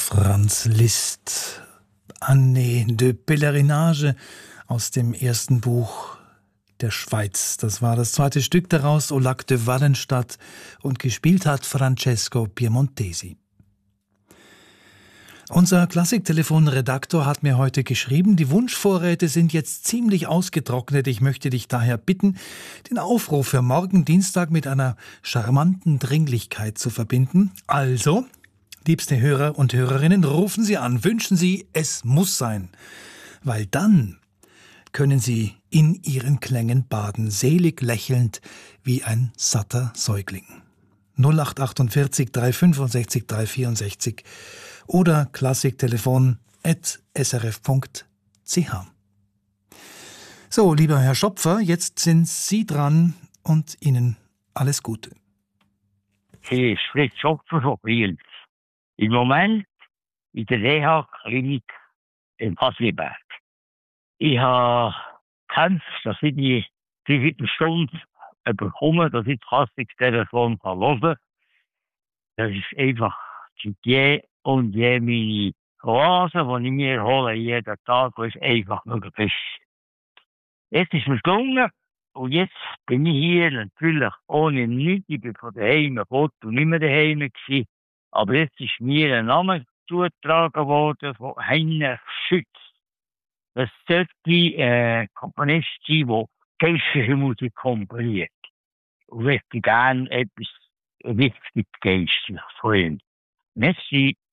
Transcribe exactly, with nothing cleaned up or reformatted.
Franz Liszt, Année de Pèlerinage aus dem ersten Buch der Schweiz. Das war das zweite Stück daraus, Au Lac de Wallenstadt, und gespielt hat Francesco Piemontesi. Unser Klassiktelefon-Redaktor hat mir heute geschrieben, die Wunschvorräte sind jetzt ziemlich ausgetrocknet. Ich möchte dich daher bitten, den Aufruf für morgen Dienstag mit einer charmanten Dringlichkeit zu verbinden. Also, liebste Hörer und Hörerinnen, rufen Sie an, wünschen Sie, es muss sein. Weil dann können Sie in Ihren Klängen baden, selig lächelnd wie ein satter Säugling. null acht achtundvierzig drei fünfundsechzig drei vierundsechzig oder klassiktelefon at s r f punkt c h. So, lieber Herr Schopfer, jetzt sind Sie dran und Ihnen alles Gute. Hier ist Fritz Schopfer von Brienz. Im Moment in der Reha-Klinik in Hasliberg. Ich habe gekämpft, dass ich die dreiviertel Stunde bekomme, dass ich das Klassiktelefon hören kann. Das ist einfach die je und je meine Oase, die ich mir hole jeden Tag, wo es einfach möglich ist. Jetzt ist mir gelungen und jetzt bin ich hier natürlich ohne nichts. Ich bin von daheim gekommen und nicht mehr daheim gewesen. Aber jetzt ist mir ein Name zugetragen worden von Heinrich Schütz. Das sollte ein äh, Komponist sein, der geistliche Musik komponiert. Und möchte gerne etwas richtig Geistliches von ihm. Merci.